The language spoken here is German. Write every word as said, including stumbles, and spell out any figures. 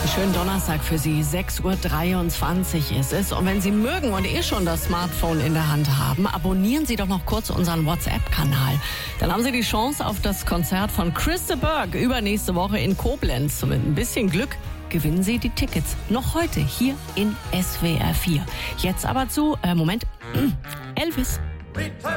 Schönen Donnerstag für Sie. sechs Uhr dreiundzwanzig ist es. Und wenn Sie mögen und eh schon das Smartphone in der Hand haben, abonnieren Sie doch noch kurz unseren WhatsApp-Kanal. Dann haben Sie die Chance auf das Konzert von Chris de Burgh übernächste Woche in Koblenz. Und mit ein bisschen Glück gewinnen Sie die Tickets. Noch heute hier in S W R vier. Jetzt aber zu, äh, Moment, Elvis.